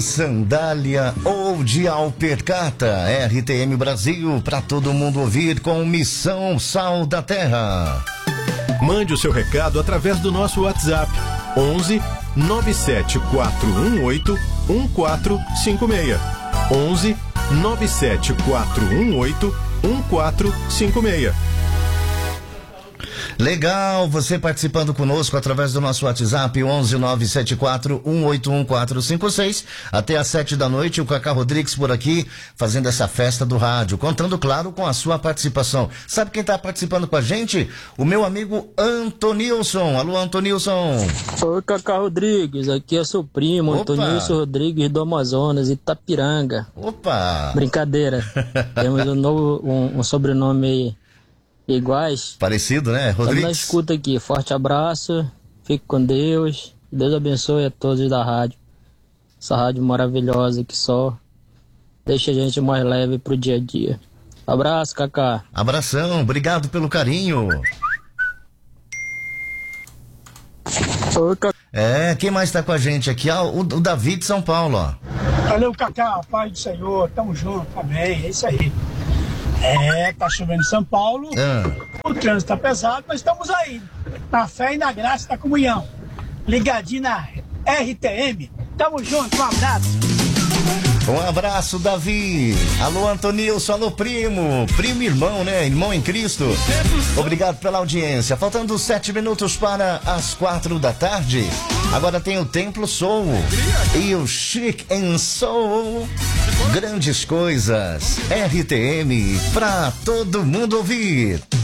de sandália ou de alpercata. RTM Brasil, para todo mundo ouvir com Missão Sal da Terra. Mande o seu recado através do nosso WhatsApp 11 97418 1456. 11 97418 1456. Legal, você participando conosco através do nosso WhatsApp 11 974 181 1456. Até às 7 da noite, o Cacá Rodrigues por aqui, fazendo essa festa do rádio, contando, claro, com a sua participação. Sabe quem está participando com a gente? O meu amigo Antonilson. Alô, Antonilson. Oi, Cacá Rodrigues, aqui é seu primo, Opa. Antonilson Rodrigues do Amazonas, Itapiranga. Opa! Brincadeira, temos um sobrenome iguais. Parecido, né, Estamos na Rodrigues? escuta aqui, forte abraço, fique com Deus, Deus abençoe a todos da rádio, essa rádio maravilhosa que só deixa a gente mais leve pro dia a dia. Abraço, Cacá. Abração, obrigado pelo carinho. Oi, Cacá. Quem mais tá com a gente aqui? O Davi de São Paulo, ó. Valeu, Cacá, paz do Senhor, tamo junto, amém, é isso aí. Tá chovendo em São Paulo, o trânsito tá pesado, mas estamos aí, na fé e na graça da comunhão, ligadinho na RTM, tamo junto, um abraço. Um abraço, Davi. Alô, Antonilson, alô, primo e irmão, né? Irmão em Cristo. Obrigado pela audiência. Faltando 7 minutos para as 4 da tarde. Agora tem o Templo Soul e o Chic and Soul. Grandes coisas. RTM pra todo mundo ouvir.